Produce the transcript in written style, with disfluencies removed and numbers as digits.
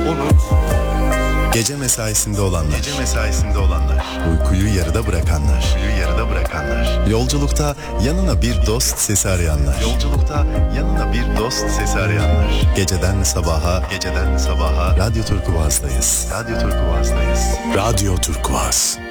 Gece mesaisinde olanlar. Uykuyu yarıda bırakanlar. Yolculukta yanına bir dost sesi arayanlar. Geceden sabaha Radyo Turkuaz'dayız. Radyo Turkuaz.